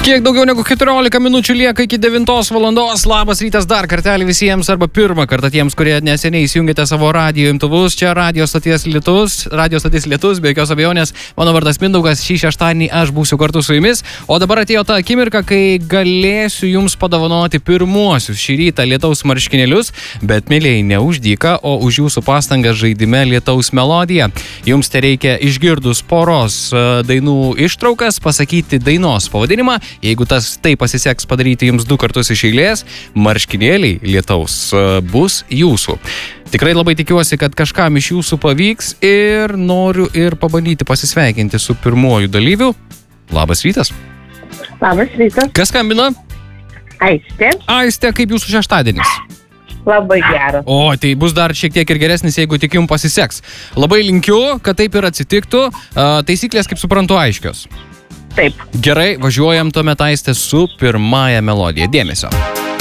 Kiek daugiau negu 14 minučių lieka iki 9 valandos. Labas rytas dar kartelį visiems arba pirmą kartą tiems, kurie neseniai įsijungėte savo radijo imtuvus. Čia radio stoties Lietus, be jokios abejonės. Mano vardas Mindaugas, šį šeštadienį aš būsiu kartu su jumis. O dabar atėjo ta akimirka, kai galėsiu jums padovanoti pirmuosius šį rytą lietaus marškinėlius, bet mėlyjei ne už dyką, o už jūsų pastangas žaidime Lietaus melodija. Jums tai reikia išgirdus poros dainų ištraukas, pasakyti dainos pavadinimą. Jeigu tai pasiseks padaryti jums 2 kartus iš eilės, marškinėliai lietaus bus jūsų. Tikrai labai tikiuosi, kad kažkam iš jūsų pavyks ir noriu ir pabandyti pasisveikinti su pirmuoju dalyviu. Labas rytas. Labas rytas. Kas skambina? Aistė. Aistė, kaip jūsų šeštadienis? Labai geras. O, tai bus dar šiek tiek ir geresnis, jeigu tik jums pasiseks. Labai linkiu, kad taip ir atsitiktų. Taisyklės, kaip suprantu, aiškios. Taip. Gerai, važiuojam tuomet Aistė su pirmąja melodija. Dėmesio.